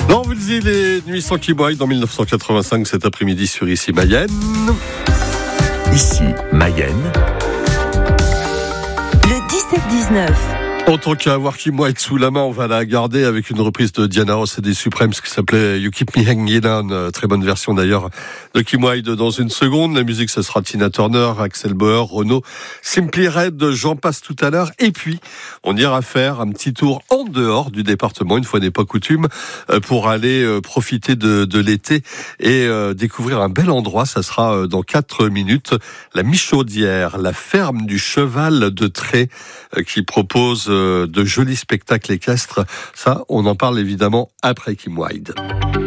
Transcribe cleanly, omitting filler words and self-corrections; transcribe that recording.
Non, vous le disiez, les Nuits sans Kim Wilde en 1985 cet après-midi sur Ici Mayenne. Ici Mayenne. Le 17-19. En tant qu'avoir Kim Wilde sous la main, on va la garder avec une reprise de Diana Ross et des Supremes, ce qui s'appelait You Keep Me Hanging On. Très bonne version d'ailleurs de Kim Wilde dans une seconde. La musique, ce sera Tina Turner, Axel Bauer, Renaud, Simply Red, j'en passe tout à l'heure. Et puis, on ira faire un petit tour en dehors du département, une fois n'est pas coutume, pour aller profiter de l'été et découvrir un bel endroit. Ça sera dans 4 minutes. La Michaudière, la ferme du cheval de Tré, qui propose de jolis spectacles équestres. Ça, on en parle évidemment après Kim Wilde.